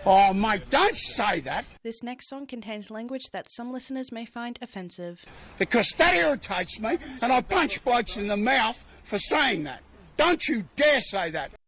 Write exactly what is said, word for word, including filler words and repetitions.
Oh, mate, don't say that. This next song contains language that some listeners may find offensive. Because that irritates me, and I punch blokes in the mouth for saying that. Don't you dare say that.